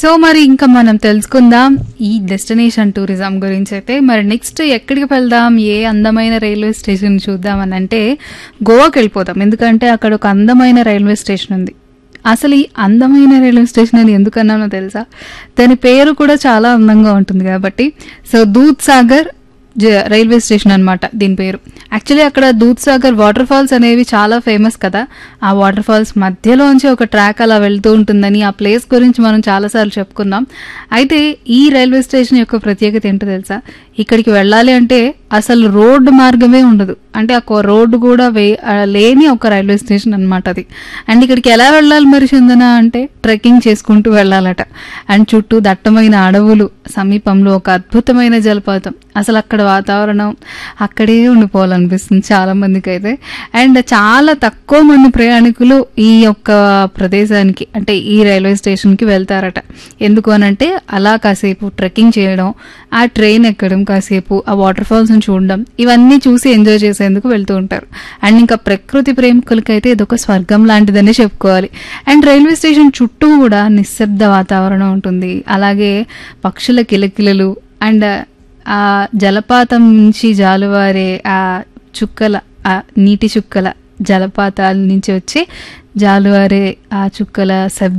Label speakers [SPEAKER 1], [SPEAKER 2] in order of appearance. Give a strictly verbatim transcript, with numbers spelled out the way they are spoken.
[SPEAKER 1] So మరి ఇంకా మనం తెలుసుకుందాం ఈ డెస్టినేషన్ టూరిజం గురించి. అయితే మరి నెక్స్ట్ ఎక్కడికి వెళ్దాం, ఏ అందమైన రైల్వే స్టేషన్ చూద్దాం అని అంటే గోవాకి వెళ్ళిపోతాం. ఎందుకంటే అక్కడ ఒక అందమైన రైల్వే స్టేషన్ ఉంది. అసలు ఈ అందమైన రైల్వే స్టేషన్ అని ఎందుకన్నానో తెలుసా? దాని పేరు కూడా చాలా అందంగా ఉంటుంది కాబట్టి. సో దూద్ సాగర్ రైల్వే స్టేషన్ అనమాట దీని పేరు. యాక్చువల్లీ అక్కడ దూద్ సాగర్ వాటర్ ఫాల్స్ అనేవి చాలా ఫేమస్ కదా. ఆ వాటర్ ఫాల్స్ మధ్యలోంచి ఒక ట్రాక్ అలా వెళ్తూ ఉంటుందని ఆ ప్లేస్ గురించి మనం చాలాసార్లు చెప్పుకున్నాం. అయితే ఈ రైల్వే స్టేషన్ యొక్క ప్రత్యేకత ఏంటో తెలుసా? ఇక్కడికి వెళ్ళాలి అంటే అసలు రోడ్డు మార్గమే ఉండదు. అంటే ఆ రోడ్డు కూడా వే లేని ఒక రైల్వే స్టేషన్ అనమాట అది. అండ్ ఇక్కడికి ఎలా వెళ్ళాలి మరి చందన అంటే ట్రెక్కింగ్ చేసుకుంటూ వెళ్ళాలట. అండ్ చుట్టూ దట్టమైన అడవులు, సమీపంలో ఒక అద్భుతమైన జలపాతం. అసలు అక్కడ వాతావరణం అక్కడే ఉండిపోవాలనిపిస్తుంది చాలా మందికి అయితే. అండ్ చాలా తక్కువ మంది ప్రయాణికులు ఈ యొక్క ప్రదేశానికి అంటే ఈ రైల్వే స్టేషన్కి వెళ్తారట. ఎందుకు అనంటే అలా కాసేపు ట్రెక్కింగ్ చేయడం, ఆ ట్రైన్ ఎక్కడం, కాసేపు ఆ వాటర్ ఫాల్స్ ని చూడడం, ఇవన్నీ చూసి ఎంజాయ్ చేసేందుకు వెళ్తూ ఉంటారు. అండ్ ఇంకా ప్రకృతి ప్రేమికులకైతే ఇదొక స్వర్గం లాంటిదనే చెప్పుకోవాలి. అండ్ రైల్వే స్టేషన్ చుట్టూ కూడా నిశ్శబ్ద వాతావరణం ఉంటుంది. అలాగే పక్షుల కిలకిలలు అండ్ ఆ జలపాతం నుంచి జాలువారే ఆ చుక్కల ఆ నీటి చుక్కల జలపాతాల నుంచి వచ్చే జాలువారే ఆ చుక్కల శబ్దం